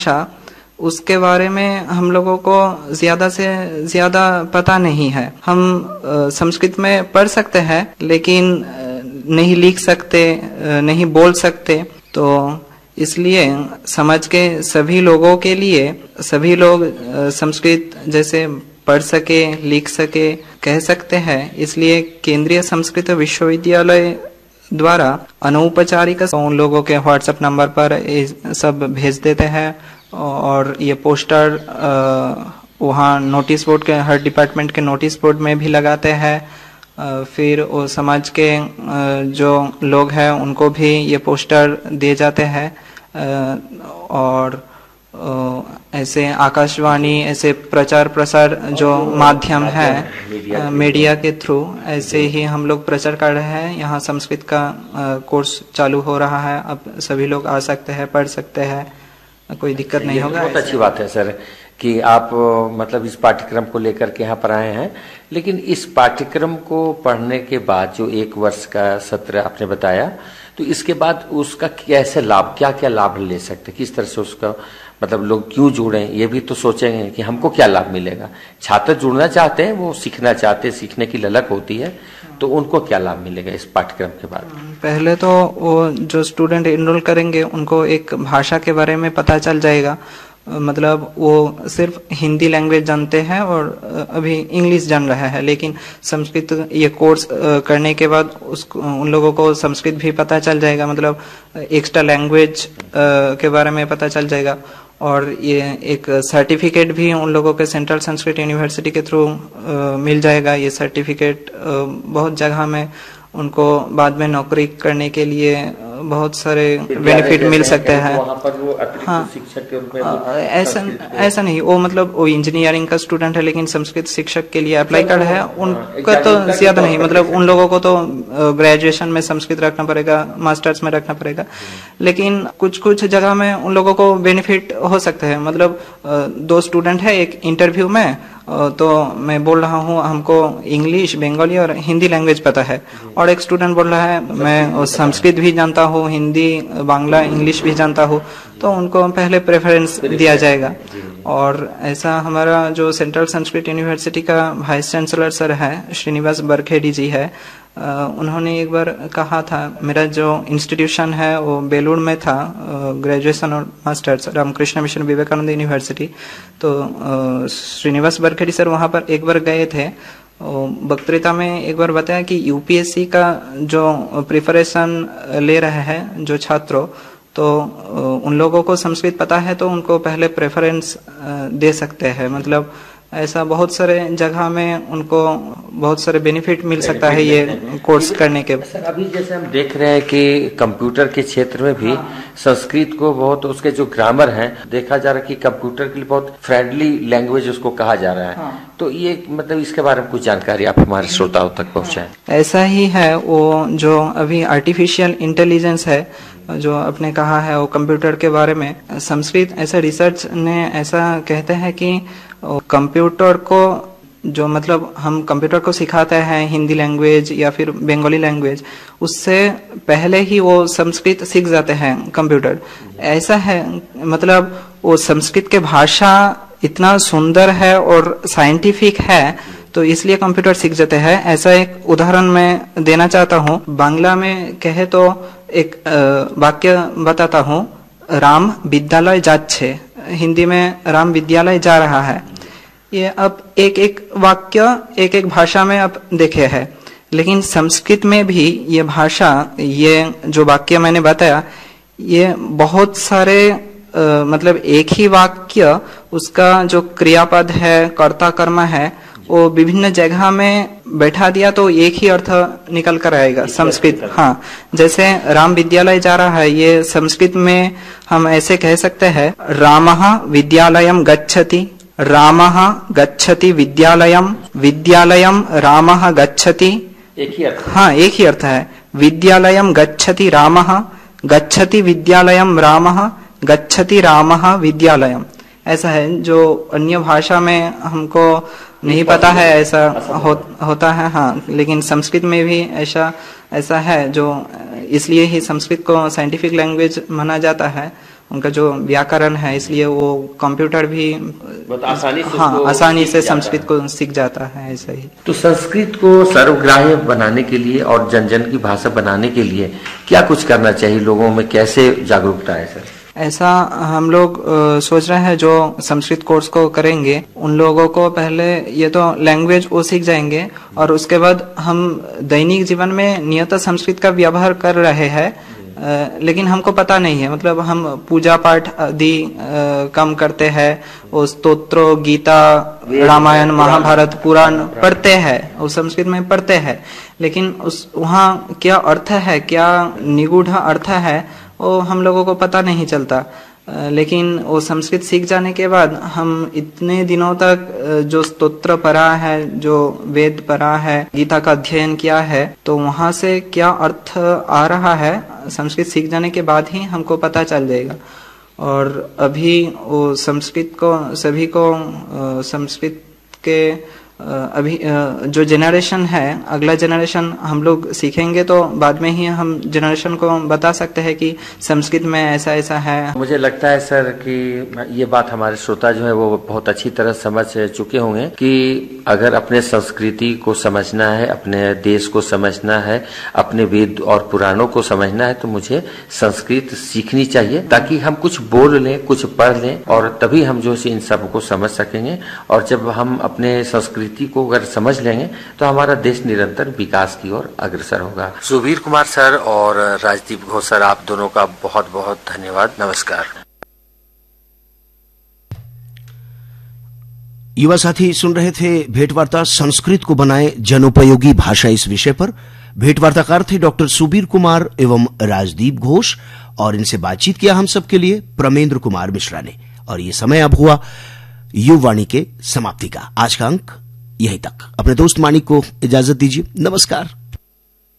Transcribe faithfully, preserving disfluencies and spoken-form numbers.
भाषा, उसके बारे में हम लोगों को ज्यादा से ज्यादा पता नहीं है। हम आ, संस्कृत में पढ़ सकते हैं लेकिन आ, नहीं लिख सकते, आ, नहीं बोल सकते। तो इसलिए समाज के सभी लोगों के लिए सभी लोग आ, संस्कृत जैसे पढ़ सके, लिख सके, कह सकते हैं। इसलिए केंद्रीय संस्कृत विश्वविद्यालय द्वारा अनौपचारिक उन लोगों के व्हाट्सएप नंबर पर सब भेज देते हैं और ये पोस्टर वहाँ नोटिस बोर्ड के, हर डिपार्टमेंट के नोटिस बोर्ड में भी लगाते हैं। फिर वो समाज के जो लोग हैं उनको भी ये पोस्टर दिए जाते हैं और ऐसे आकाशवाणी, ऐसे प्रचार प्रसार जो माध्यम है मीडिया के थ्रू, ऐसे ही हम लोग प्रचार कर रहे हैं। यहाँ संस्कृत का कोर्स चालू हो रहा है, अब सभी लोग आ सकते हैं, पढ़ सकते हैं, कोई दिक्कत नहीं होगा। बहुत अच्छी बात है सर कि आप मतलब इस पाठ्यक्रम को लेकर के यहाँ पर आए हैं। लेकिन इस पाठ्यक्रम को पढ़ने के बाद जो एक वर्ष का सत्र आपने बताया, तो इसके बाद उसका कैसे लाभ, क्या क्या लाभ ले सकते, किस तरह से उसका मतलब लोग क्यों जुड़े, ये भी तो सोचेंगे कि हमको क्या लाभ मिलेगा। छात्र जुड़ना चाहते हैं, वो सीखना चाहते हैं, सीखने की ललक होती है, तो उनको क्या लाभ मिलेगा इस पाठ्यक्रम के बाद? पहले तो वो जो स्टूडेंट एनरोल करेंगे उनको एक भाषा के बारे में पता चल जाएगा। मतलब वो सिर्फ हिंदी लैंग्वेज जानते हैं और अभी इंग्लिश जान रहा है, लेकिन संस्कृत ये कोर्स करने के बाद उसको, उन लोगों को संस्कृत भी पता चल जाएगा। मतलब एक्स्ट्रा लैंग्वेज के बारे में पता चल जाएगा और ये एक सर्टिफिकेट भी उन लोगों के सेंट्रल संस्कृत यूनिवर्सिटी के थ्रू मिल जाएगा। ये सर्टिफिकेट बहुत जगह में उनको बाद में नौकरी करने के लिए बहुत सारे बेनिफिट मिल सकते हैं। वहाँ पर वो हाँ, शिक्षक के रूप में ऐसा ऐसा नहीं, वो मतलब वो इंजीनियरिंग का स्टूडेंट है लेकिन संस्कृत शिक्षक के लिए अप्लाई कर है, उनका तो ज्यादा नहीं। मतलब उन लोगों को तो ग्रेजुएशन में संस्कृत रखना पड़ेगा, मास्टर्स में रखना पड़ेगा, लेकिन कुछ कुछ जगह में उन लोगों को बेनिफिट हो सकते हैं। मतलब दो स्टूडेंट है एक इंटरव्यू में, तो मैं बोल रहा हूँ हमको इंग्लिश, बंगाली और हिंदी लैंग्वेज पता है, और एक स्टूडेंट बोल रहा है मैं संस्कृत भी जानता हूँ, हिंदी, बांग्ला, इंग्लिश भी जानता हूँ, तो उनको पहले प्रेफरेंस दिया जाएगा। और ऐसा हमारा जो सेंट्रल संस्कृत यूनिवर्सिटी का वाइस चांसलर सर है, श्रीनिवास बरखेड़ी जी है, उन्होंने एक बार कहा था, मेरा जो इंस्टीट्यूशन है वो बेलूर में था, ग्रेजुएशन और masters, Ramakrishna mission Vivekananda university. तो श्रीनिवास बरखेड़ी सर वहाँ पर एक बार गए थे, वक्तृता में एक बार बताया कि यूपीएससी का जो प्रिपरेशन ले रहे हैं जो छात्रों, तो उन लोगों को संस्कृत पता है तो उनको पहले प्रेफरेंस दे सकते हैं। मतलब ऐसा बहुत सारे जगह में उनको बहुत सारे बेनिफिट मिल सकता है ये कोर्स करने के। सर अभी जैसे हम देख रहे हैं कि कंप्यूटर के क्षेत्र में भी संस्कृत को बहुत, उसके जो ग्रामर हैं देखा जा रहा है कि कंप्यूटर के लिए बहुत फ्रेंडली लैंग्वेज उसको कहा जा रहा है। हाँ। तो ये मतलब इसके बारे में कुछ जानकारी आप हमारे श्रोताओं तक पहुँचाएं। ऐसा ही है, वो जो अभी आर्टिफिशियल इंटेलिजेंस है जो आपने कहा है, वो कंप्यूटर के बारे में संस्कृत ऐसा रिसर्च ने ऐसा कहते हैं कि कंप्यूटर को जो मतलब हम कंप्यूटर को सिखाते हैं हिंदी लैंग्वेज या फिर बंगाली लैंग्वेज, उससे पहले ही वो संस्कृत सीख जाते हैं कंप्यूटर। ऐसा है, मतलब वो संस्कृत के भाषा इतना सुंदर है और साइंटिफिक है, तो इसलिए कंप्यूटर सीख जाते हैं। ऐसा एक उदाहरण मैं देना चाहता हूँ। बांग्ला में कहे तो एक वाक्य बताता हूँ, राम विद्यालय जाच्छे, हिंदी में राम विद्यालय जा रहा है। ये अब एक एक वाक्य एक एक भाषा में आप देखे हैं, लेकिन संस्कृत में भी ये भाषा, ये जो वाक्य मैंने बताया, ये बहुत सारे आ, मतलब एक ही वाक्य, उसका जो क्रियापद है, कर्ता कर्म है, वो विभिन्न जगह में बैठा दिया तो एक ही अर्थ निकल कर आएगा संस्कृत। हाँ, जैसे राम विद्यालय जा रहा है, ये संस्कृत में हम ऐसे कह सकते हैं, रामः विद्यालयम गच्छति, रामः गच्छति विद्यालयम, विद्यालयम रामः गच्छति। एक ही अर्थ। हाँ, एक ही अर्थ है। विद्यालयम गच्छति रामः, गच्छति विद्यालयम रामः, गच्छति रामः विद्यालयम। ऐसा है जो अन्य भाषा में हमको नहीं पता है, ऐसा हो, होता है। हाँ, लेकिन संस्कृत में भी ऐसा ऐसा है, जो इसलिए ही संस्कृत को साइंटिफिक लैंग्वेज माना जाता है। उनका जो व्याकरण है, इसलिए वो कंप्यूटर भी बहुत आसानी से हाँ आसानी से संस्कृत को सीख जाता है। ऐसा ही तो संस्कृत को सर्वग्राह्य बनाने के लिए और जन जन की भाषा बनाने के लिए क्या कुछ करना चाहिए, लोगों में कैसे जागरूकता है सर? ऐसा हम लोग आ, सोच रहे हैं जो संस्कृत कोर्स को करेंगे उन लोगों को पहले ये तो लैंग्वेज वो सीख जाएंगे और उसके बाद हम दैनिक जीवन में नियत संस्कृत का व्यवहार कर रहे हैं, लेकिन हमको पता नहीं है, मतलब हम पूजा पाठ आदि कम करते हैं, वो स्तोत्र गीता रामायण महाभारत पुराण पढ़ते हैं, वो संस्कृत में पढ़ते हैं, लेकिन उस वहाँ क्या अर्थ है, क्या निगूढ़ अर्थ है वो हम लोगों को पता नहीं चलता। लेकिन वो संस्कृत सीख जाने के बाद हम इतने दिनों तक जो स्तोत्र पढ़ा है, जो वेद पढ़ा है, गीता का अध्ययन किया है, तो वहाँ से क्या अर्थ आ रहा है संस्कृत सीख जाने के बाद ही हमको पता चल जाएगा। और अभी वो संस्कृत को सभी को संस्कृत के अभी जो जनरेशन है, अगला जनरेशन हम लोग सीखेंगे तो बाद में ही हम जनरेशन को बता सकते हैं कि संस्कृत में ऐसा ऐसा है। मुझे लगता है सर कि ये बात हमारे श्रोता जो है वो बहुत अच्छी तरह समझ चुके होंगे कि अगर अपने संस्कृति को समझना है, अपने देश को समझना है, अपने वेद और पुराणों को समझना है तो मुझे संस्कृत सीखनी चाहिए, ताकि हम कुछ बोल लें, कुछ पढ़ लें और तभी हम जो इन सब को समझ सकेंगे। और जब हम अपने संस्कृति को अगर समझ लेंगे तो हमारा देश निरंतर विकास की ओर अग्रसर होगा। सुबीर कुमार सर और राजदीप घोष सर, आप दोनों का बहुत बहुत धन्यवाद। नमस्कार। युवा साथी सुन रहे थे भेंटवार्ता संस्कृत को बनाए जनोपयोगी भाषा इस विषय पर। भेंटवार्ताकार थे डॉक्टर सुबीर कुमार एवं राजदीप घोष और इनसे बातचीत किया हम सबके लिए प्रमेंद्र कुमार मिश्रा ने। और ये समय अब हुआ युवाणी के समाप्ति का। आज का अंक यहीं तक। अपने दोस्त मानिक को इजाजत दीजिए। नमस्कार।